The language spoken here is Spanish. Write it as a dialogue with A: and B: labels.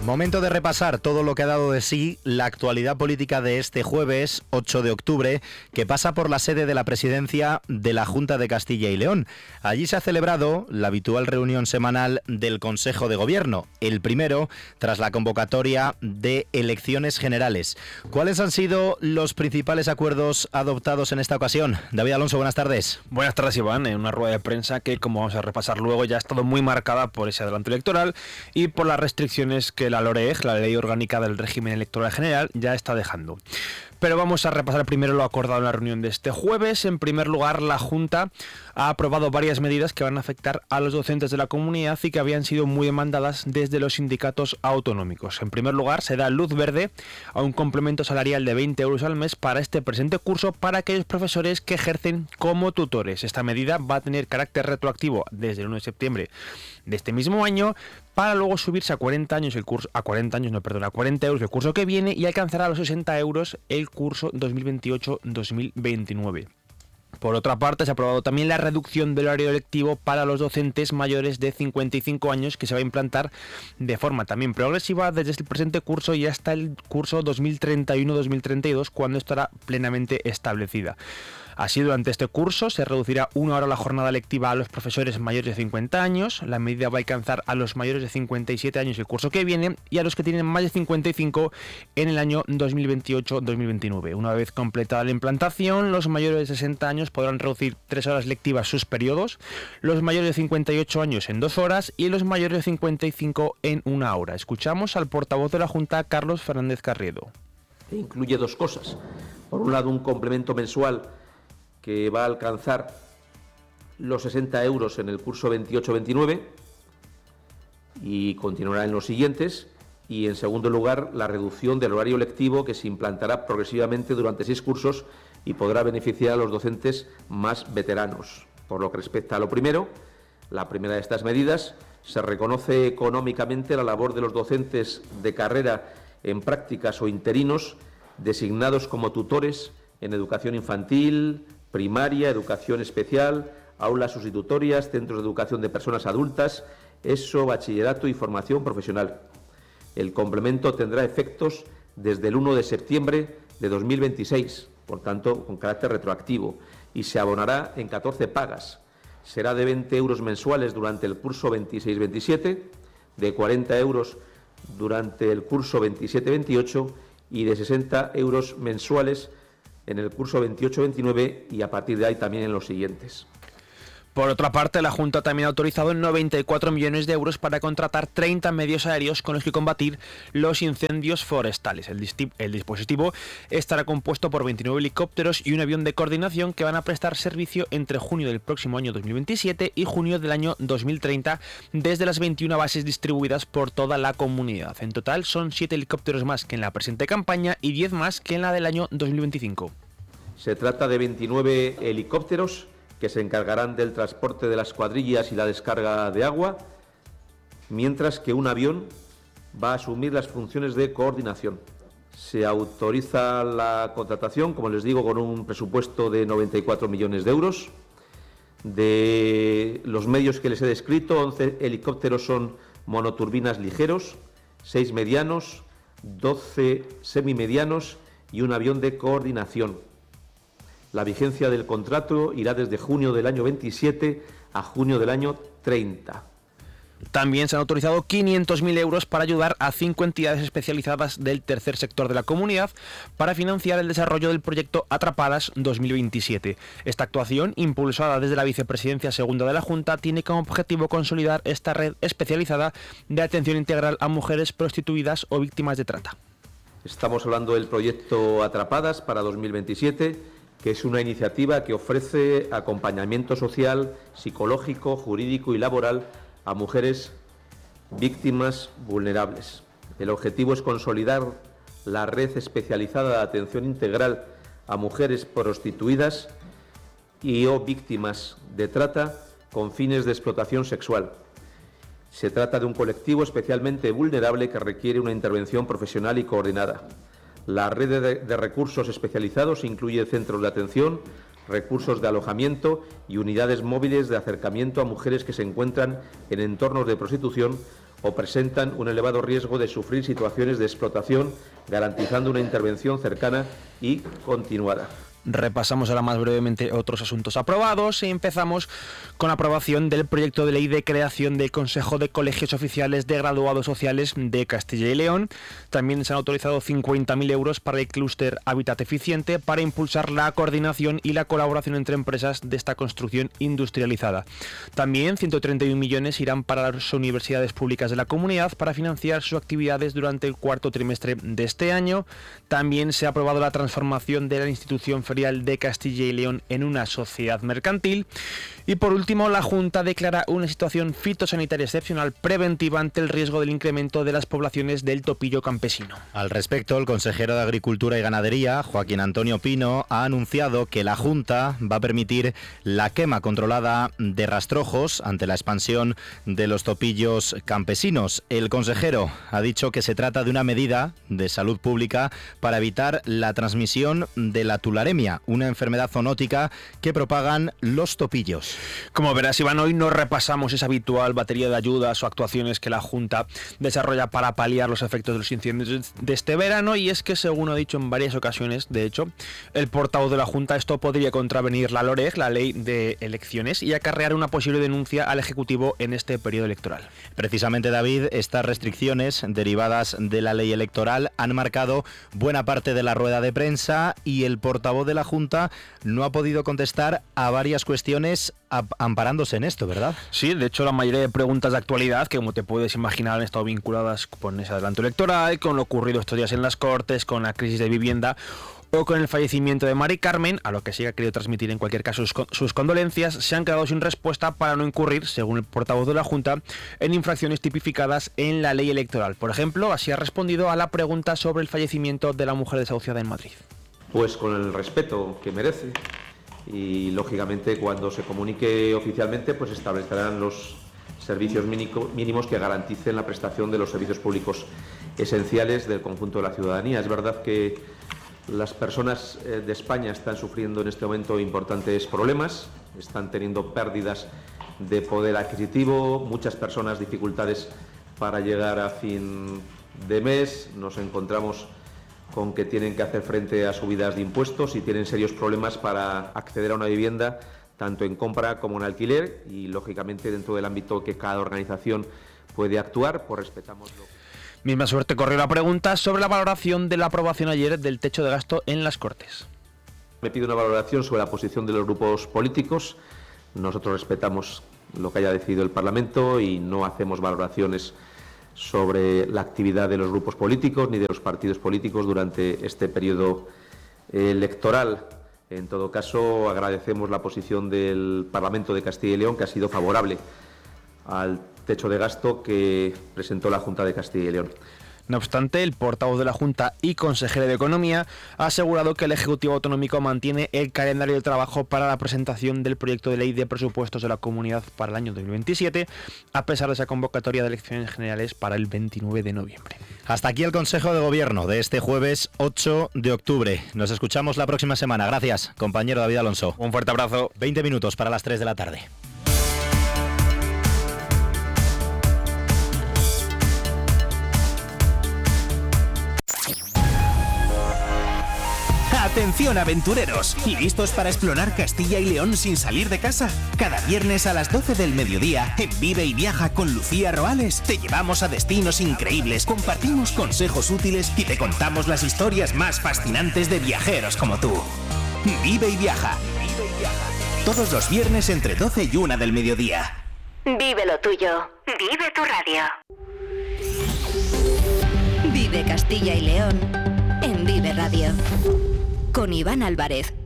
A: Momento de repasar todo lo que ha dado de sí la actualidad política de este jueves 8 de octubre, que pasa por la sede de la presidencia de la Junta de Castilla y León. Allí se ha celebrado la habitual reunión semanal del Consejo de Gobierno, el primero tras la convocatoria de elecciones generales. ¿Cuáles han sido los principales acuerdos adoptados en esta ocasión? David Alonso, buenas tardes.
B: Buenas tardes, Iván. En una rueda de prensa que, como vamos a repasar luego, ya ha estado muy marcada por ese adelanto electoral y por las restricciones que la LOREG, la Ley Orgánica del Régimen Electoral General, ya está dejando. Pero vamos a repasar primero lo acordado en la reunión de este jueves. En primer lugar, la Junta ha aprobado varias medidas que van a afectar a los docentes de la comunidad y que habían sido muy demandadas desde los sindicatos autonómicos. En primer lugar, se da luz verde a un complemento salarial de 20 euros al mes para este presente curso para aquellos profesores que ejercen como tutores. Esta medida va a tener carácter retroactivo desde el 1 de septiembre de este mismo año, para luego subirse a 40 euros el curso que viene y alcanzará los 60 euros el curso 2028-2029. Por otra parte, se ha aprobado también la reducción del horario lectivo para los docentes mayores de 55 años, que se va a implantar de forma también progresiva desde el presente curso y hasta el curso 2031-2032, cuando estará plenamente establecida. Así, durante este curso se reducirá 1 hora la jornada lectiva a los profesores mayores de 50 años. La medida va a alcanzar a los mayores de 57 años el curso que viene y a los que tienen más de 55 en el año 2028-2029. Una vez completada la implantación, los mayores de 60 años podrán reducir 3 horas lectivas sus periodos, los mayores de 58 años en 2 horas y los mayores de 55 en 1 hora. Escuchamos al portavoz de la Junta, Carlos Fernández Carriedo.
C: Incluye dos cosas. Por un lado, un complemento mensual que va a alcanzar los 60 euros en el curso 28-29 y continuará en los siguientes. Y en segundo lugar, la reducción del horario lectivo que se implantará progresivamente durante 6 cursos y podrá beneficiar a los docentes más veteranos. Por lo que respecta a lo primero, la primera de estas medidas, se reconoce económicamente la labor de los docentes de carrera en prácticas o interinos designados como tutores en educación infantil, primaria, educación especial, aulas sustitutorias, centros de educación de personas adultas, ESO, bachillerato y formación profesional. El complemento tendrá efectos desde el 1 de septiembre de 2026, por tanto, con carácter retroactivo, y se abonará en 14 pagas. Será de 20 euros mensuales durante el curso 26-27, de 40 euros durante el curso 27-28 y de 60 euros mensuales en el curso 28-29 y a partir de ahí también en los siguientes.
B: Por otra parte, la Junta también ha autorizado 94 millones de euros para contratar 30 medios aéreos con los que combatir los incendios forestales. El dispositivo estará compuesto por 29 helicópteros y un avión de coordinación que van a prestar servicio entre junio del próximo año 2027 y junio del año 2030 desde las 21 bases distribuidas por toda la comunidad. En total son 7 helicópteros más que en la presente campaña y 10 más que en la del año 2025.
C: Se trata de 29 helicópteros que se encargarán del transporte de las cuadrillas y la descarga de agua, mientras que un avión va a asumir las funciones de coordinación. Se autoriza la contratación, como les digo, con un presupuesto de 94 millones de euros. De los medios que les he descrito, 11 helicópteros son monoturbinas ligeros, 6 medianos, 12 semimedianos y un avión de coordinación. La vigencia del contrato irá desde junio del año 27 a junio del año 30.
B: También se han autorizado 500.000 euros para ayudar a 5 entidades especializadas del tercer sector de la comunidad para financiar el desarrollo del proyecto Atrapadas 2027. Esta actuación, impulsada desde la Vicepresidencia Segunda de la Junta, tiene como objetivo consolidar esta red especializada de atención integral a mujeres prostituidas o víctimas de trata.
C: Estamos hablando del proyecto Atrapadas para 2027, que es una iniciativa que ofrece acompañamiento social, psicológico, jurídico y laboral a mujeres víctimas vulnerables. El objetivo es consolidar la red especializada de atención integral a mujeres prostituidas y o víctimas de trata con fines de explotación sexual. Se trata de un colectivo especialmente vulnerable que requiere una intervención profesional y coordinada. La red de recursos especializados incluye centros de atención, recursos de alojamiento y unidades móviles de acercamiento a mujeres que se encuentran en entornos de prostitución o presentan un elevado riesgo de sufrir situaciones de explotación, garantizando una intervención cercana y continuada.
B: Repasamos ahora más brevemente otros asuntos aprobados y empezamos con la aprobación del proyecto de ley de creación del Consejo de Colegios Oficiales de Graduados Sociales de Castilla y León. También se han autorizado 50.000 euros para el clúster Hábitat Eficiente para impulsar la coordinación y la colaboración entre empresas de esta construcción industrializada. También 131 millones irán para las universidades públicas de la comunidad para financiar sus actividades durante el cuarto trimestre de este año. También se ha aprobado la transformación de la institución de Castilla y León en una sociedad mercantil. Y por último, la Junta declara una situación fitosanitaria excepcional preventiva ante el riesgo del incremento de las poblaciones del topillo campesino.
A: Al respecto, el consejero de Agricultura y Ganadería, Joaquín Antonio Pino, ha anunciado que la Junta va a permitir la quema controlada de rastrojos ante la expansión de los topillos campesinos. El consejero ha dicho que se trata de una medida de salud pública para evitar la transmisión de la tularemia, una enfermedad zoonótica que propagan los topillos.
B: Como verás, Iván, hoy no repasamos esa habitual batería de ayudas o actuaciones que la Junta desarrolla para paliar los efectos de los incendios de este verano, y es que, según ha dicho en varias ocasiones, de hecho, el portavoz de la Junta, esto podría contravenir la LOREG, la Ley de Elecciones, y acarrear una posible denuncia al Ejecutivo en este periodo electoral.
A: Precisamente, David, estas restricciones derivadas de la ley electoral han marcado buena parte de la rueda de prensa, y el portavoz de la Junta no ha podido contestar a varias cuestiones amparándose en esto, ¿verdad?
B: Sí, de hecho la mayoría de preguntas de actualidad, que como te puedes imaginar, han estado vinculadas con ese adelanto electoral, con lo ocurrido estos días en las Cortes, con la crisis de vivienda o con el fallecimiento de Mari Carmen, a lo que sí ha querido transmitir en cualquier caso sus condolencias, se han quedado sin respuesta para no incurrir, según el portavoz de la Junta, en infracciones tipificadas en la ley electoral. Por ejemplo, así ha respondido a la pregunta sobre el fallecimiento de la mujer desahuciada en Madrid.
C: Pues con el respeto que merece, y lógicamente cuando se comunique oficialmente pues establecerán los servicios mínimos que garanticen la prestación de los servicios públicos esenciales del conjunto de la ciudadanía. Es verdad que las personas de España están sufriendo en este momento importantes problemas, están teniendo pérdidas de poder adquisitivo, muchas personas dificultades para llegar a fin de mes, nos encontramos con que tienen que hacer frente a subidas de impuestos y tienen serios problemas para acceder a una vivienda, tanto en compra como en alquiler, y lógicamente dentro del ámbito que cada organización puede actuar, pues respetamos lo que...
B: Misma suerte corrió la pregunta sobre la valoración de la aprobación ayer del techo de gasto en las Cortes.
C: Me pide una valoración sobre la posición de los grupos políticos. Nosotros respetamos lo que haya decidido el Parlamento y no hacemos valoraciones sobre la actividad de los grupos políticos ni de los partidos políticos durante este periodo electoral. En todo caso, agradecemos la posición del Parlamento de Castilla y León, que ha sido favorable al techo de gasto que presentó la Junta de Castilla y León.
B: No obstante, el portavoz de la Junta y consejero de Economía ha asegurado que el Ejecutivo Autonómico mantiene el calendario de trabajo para la presentación del proyecto de ley de presupuestos de la Comunidad para el año 2027, a pesar de esa convocatoria de elecciones generales para el 29 de noviembre.
A: Hasta aquí el Consejo de Gobierno de este jueves 8 de octubre. Nos escuchamos la próxima semana. Gracias, compañero David Alonso.
B: Un fuerte abrazo.
A: 20 minutos para las 3 de la tarde.
D: Atención, aventureros, ¿listos para explorar Castilla y León sin salir de casa? Cada viernes a las 12 del mediodía, en Vive y Viaja con Lucía Roales, te llevamos a destinos increíbles, compartimos consejos útiles y te contamos las historias más fascinantes de viajeros como tú. Vive y Viaja. Todos los viernes entre 12 y 1 del mediodía.
E: Vive lo tuyo. Vive tu radio. Vive Castilla y León en Vive Radio. Con Iván Álvarez.